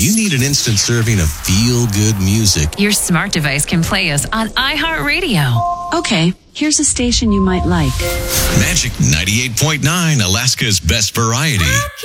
you need an instant serving of feel-good music, your smart device can play us on iHeartRadio. Okay, here's a station you might like. Magic 98.9, Alaska's best variety.